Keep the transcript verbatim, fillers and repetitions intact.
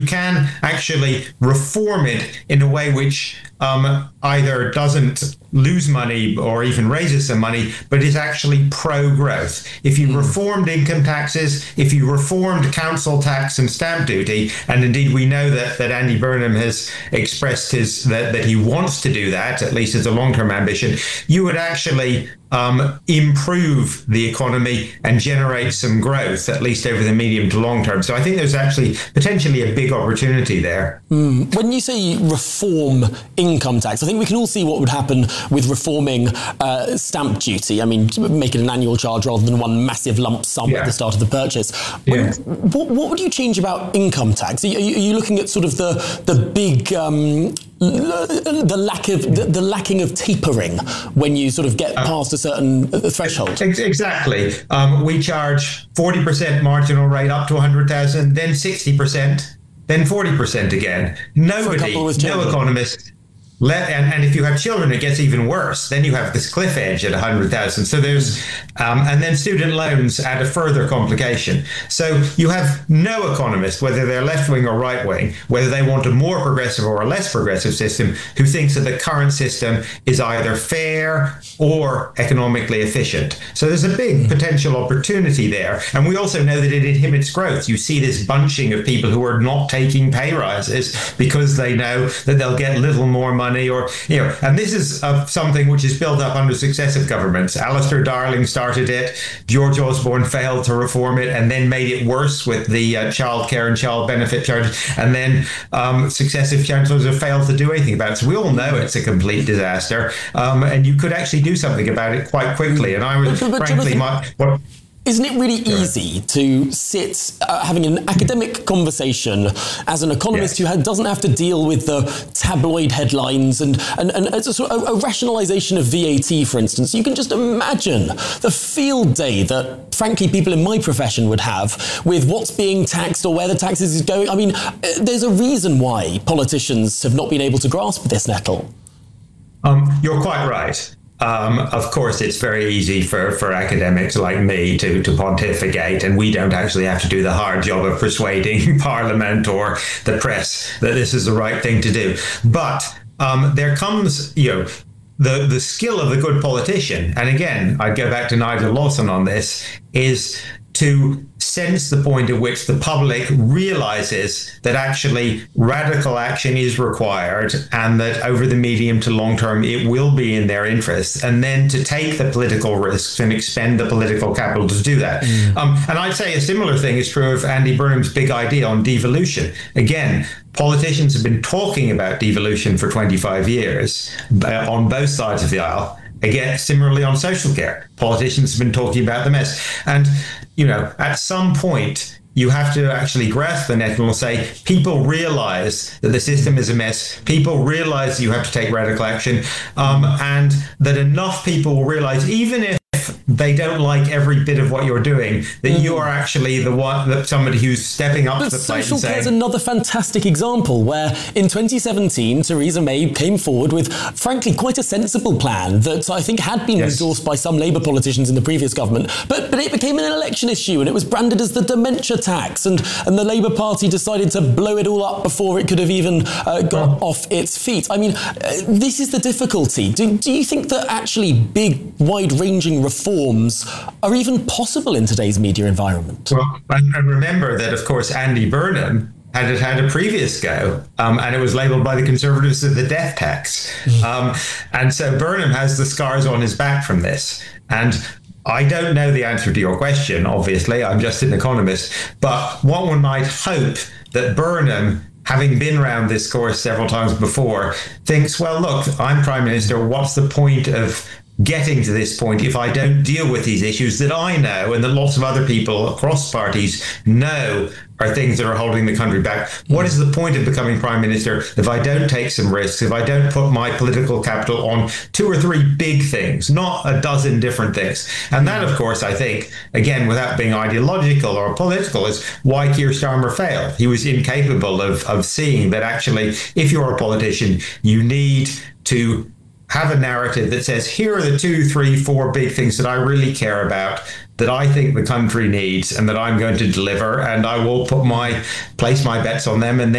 can actually reform it in a way which um, either doesn't lose money or even raises some money, but is actually pro-growth. If you mm. reformed income taxes, if you reformed council tax and stamp duty, and indeed we know that, that Andy Burnham has expressed his that, that he wants to do that, at least as a long-term ambition, you would actually um, improve the economy and generate some growth, at least over the medium to long term. So I think there's actually potentially a big opportunity there. Mm. When you say reform income tax, I think we can all see what would happen with reforming uh, stamp duty. I mean, make it an annual charge rather than one massive lump sum yeah. at the start of the purchase. When, yeah. what, what would you change about income tax? Are you, are you looking at sort of the the big um, the lack of the, the lacking of tapering when you sort of get uh, past a certain threshold? Exactly. Um, we charge forty percent marginal rate up to one hundred thousand, then sixty percent, then forty percent again. Nobody, no economist. Let, and, and if you have children, it gets even worse. Then you have this cliff edge at one hundred thousand. So there's, um, and then student loans add a further complication. So you have no economist, whether they're left wing or right wing, whether they want a more progressive or a less progressive system, who thinks that the current system is either fair or economically efficient. So there's a big potential opportunity there. And we also know that it inhibits growth. You see this bunching of people who are not taking pay rises because they know that they'll get little more money. Or, you know, and this is uh, something which is built up under successive governments. Alistair Darling started it. George Osborne failed to reform it and then made it worse with the uh, childcare and child benefit charges. And then um, successive chancellors have failed to do anything about it. So we all know it's a complete disaster. Um, and you could actually do something about it quite quickly. And I was, but, but, frankly, my... What, Isn't it really easy to sit uh, having an academic conversation as an economist yes. who ha- doesn't have to deal with the tabloid headlines and, and, and it's a sort of a, a rationalization of V A T, for instance? You can just imagine the field day that, frankly, people in my profession would have with what's being taxed or where the taxes is going. I mean, there's a reason why politicians have not been able to grasp this nettle. Um, you're quite right. Um, of course, it's very easy for, for academics like me to, to pontificate, and we don't actually have to do the hard job of persuading Parliament or the press that this is the right thing to do. But um, there comes, you know, the, the skill of a good politician, and again, I'd go back to Nigel Lawson on this, is to sense the point at which the public realizes that actually radical action is required and that over the medium to long term it will be in their interests, and then to take the political risks and expend the political capital to do that. Mm. Um, and I'd say a similar thing is true of Andy Burnham's big idea on devolution. Again, politicians have been talking about devolution for twenty-five years uh, on both sides of the aisle. Again, similarly on social care, politicians have been talking about the mess. And, you know, at some point, you have to actually grasp the net and say, people realize that the system is a mess. People realize you have to take radical action, um, and that enough people will realize, even if they don't like every bit of what you're doing, that mm. you are actually the one, that somebody who's stepping up but to the plate social and saying... care is another fantastic example where in twenty seventeen, Theresa May came forward with, frankly, quite a sensible plan that I think had been yes. endorsed by some Labour politicians in the previous government, but, but it became an election issue and it was branded as the dementia tax, and, and the Labour Party decided to blow it all up before it could have even uh, got oh. off its feet. I mean, uh, this is the difficulty. Do, do you think that actually big, wide-ranging reforms are even possible in today's media environment? Well, I remember that, of course, Andy Burnham had had a previous go, um, and it was labelled by the Conservatives as the death tax. Mm. Um, and so Burnham has the scars on his back from this. And I don't know the answer to your question, obviously. I'm just an economist. But what one might hope that Burnham, having been around this course several times before, thinks, well, look, I'm Prime Minister. What's the point of getting to this point if I don't deal with these issues that I know and that lots of other people across parties know are things that are holding the country back? What is the point of becoming Prime Minister if I don't take some risks, if I don't put my political capital on two or three big things, not a dozen different things? And that, of course, I think, again, without being ideological or political, is why Keir Starmer failed. He was incapable of, of seeing that actually, if you're a politician, you need to have a narrative that says, here are the two, three, four big things that I really care about, that I think the country needs and that I'm going to deliver, and I will put my place my bets on them, and then